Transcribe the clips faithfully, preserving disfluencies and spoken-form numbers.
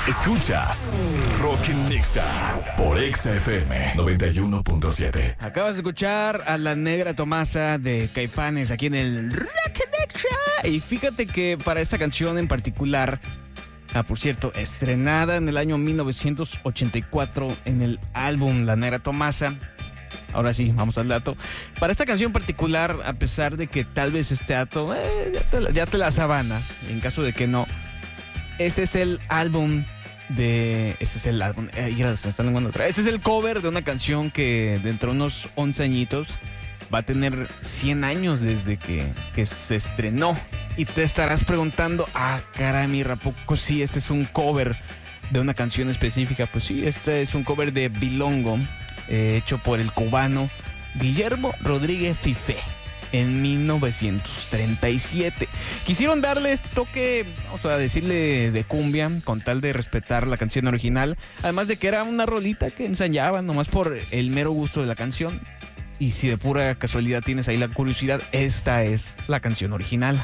Escuchas Rock en Nexa por Exa F M noventa y uno punto siete. Acabas de escuchar a la Negra Tomasa de Caifanes aquí en el Rock en Nexa. Y fíjate que para esta canción en particular, ah, por cierto, estrenada en el año mil novecientos ochenta y cuatro en el álbum La Negra Tomasa. Ahora sí, vamos al dato. Para esta canción en particular, a pesar de que tal vez este dato, eh, ya, te, ya te las sabanas, en caso de que no, ese es el álbum de... Este es el álbum... Eh, ya se me están lenguando otra. Este es el cover de una canción que dentro de unos once añitos va a tener cien años desde que, que se estrenó. Y te estarás preguntando, ah, caray, mi rapoco, sí, este es un cover de una canción específica. Pues sí, este es un cover de Bilongo, eh, hecho por el cubano Guillermo Rodríguez Fifé en mil novecientos treinta y siete. Quisieron darle este toque, vamos a decirle, de cumbia, con tal de respetar la canción original. Además de que era una rolita que ensayaban nomás por el mero gusto de la canción. Y si de pura casualidad tienes ahí la curiosidad, esta es la canción original.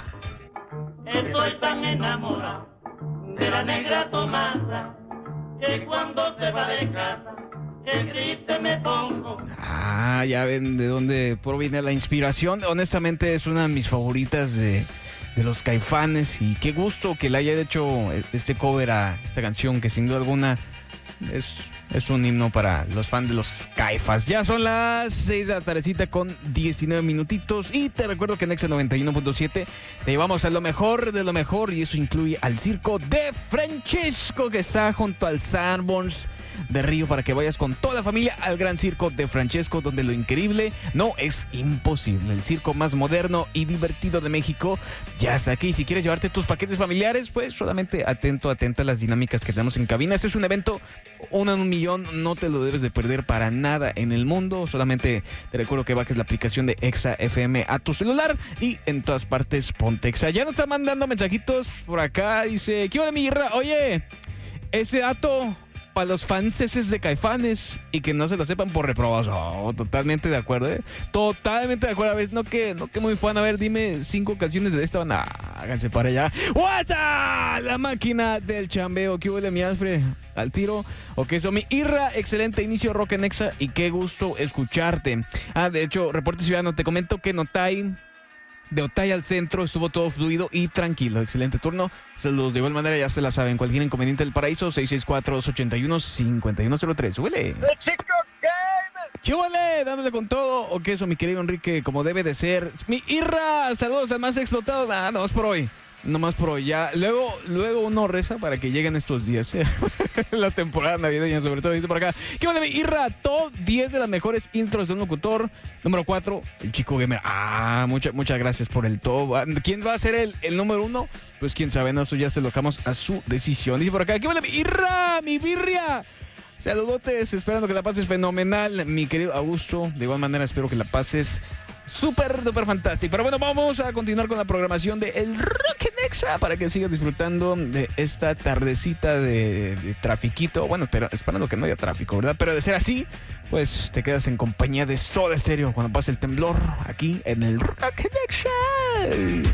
Estoy tan enamorado de la Negra Tomasa que cuando se va de casa que grite me pongo. Ah, ya ven de dónde proviene la inspiración. Honestamente es una de mis favoritas de, de los Caifanes. Y qué gusto que le haya hecho este cover a esta canción, que sin duda alguna es, es un himno para los fans de los Caifas. Ya son las seis de la tardecita con diecinueve minutitos. Y te recuerdo que en Exa noventa y uno punto siete te llevamos a lo mejor de lo mejor. Y eso incluye al Circo de Francesco, que está junto al Sanborns de Río, para que vayas con toda la familia al Gran Circo de Francesco, donde lo increíble no es imposible. El circo más moderno y divertido de México ya está aquí. Si quieres llevarte tus paquetes familiares, pues solamente atento, atenta a las dinámicas que tenemos en cabina. Este es un evento, uno en un millón, no te lo debes de perder para nada en el mundo. Solamente te recuerdo que bajes la aplicación de Exa F M a tu celular y en todas partes ponte Exa. Ya nos está mandando mensajitos por acá, dice, ¿qué onda, mi guerra? Oye, ese dato para los fanses de Caifanes y que no se lo sepan por reprobados. Oh, totalmente de acuerdo, ¿eh? Totalmente de acuerdo. A ver, no que, no que muy fan. A ver, dime cinco canciones de esta banda. Háganse para allá. ¡What's La máquina del chambeo. ¿Qué huele, mi Alfred? Al tiro. Ok, eso, mi Irra. Excelente inicio, Rock en Exa. Y qué gusto escucharte. Ah, de hecho, Reporte Ciudadano, te comento que Notay, de Otay al centro, estuvo todo fluido y tranquilo. Excelente turno. Saludos de igual manera, ya se la saben. Cualquier inconveniente del paraíso, seis seis cuatro, dos ocho uno, cinco uno cero tres. ¡Súbele! ¡The Chico Game! ¡Chúbale! Dándole con todo. Ok, eso, mi querido Enrique, como debe de ser. Mi Irra, saludos al más explotado. Ah, no más por hoy. No más por hoy. Ya. Luego, luego uno reza para que lleguen estos días. ¿eh? La temporada navideña, sobre todo, dice por acá. ¿Qué vale, mi Irra? Top diez de las mejores intros de un locutor. Número cuatro, el Chico Gamer. Ah, muchas muchas gracias por el top. ¿Quién va a ser el, el número uno? Pues quién sabe, nosotros ya se lo dejamos a su decisión. Dice por acá, ¿qué vale, mi Irra? Mi birria. Saludotes, esperando que la pases fenomenal, mi querido Augusto. De igual manera, espero que la pases súper, súper fantástico. Pero bueno, vamos a continuar con la programación de El Rock en Exa para que sigas disfrutando de esta tardecita de, de trafiquito. Bueno, pero esperando que no haya tráfico, ¿verdad? Pero de ser así, pues te quedas en compañía de Soda Stereo cuando pase el temblor aquí en El Rock en Exa.